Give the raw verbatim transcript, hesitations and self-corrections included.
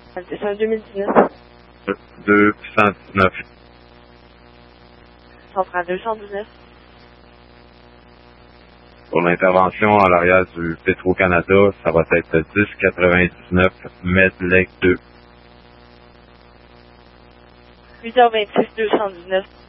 C'est en deux mille dix-neuf. deux cent dix-neuf. Ça en fera deux cent dix-neuf. Pour l'intervention à l'arrière du Petro-Canada, ça va être dix quatre-vingt-dix-neuf Medley deux. huit heures vingt-six, deux cent dix-neuf.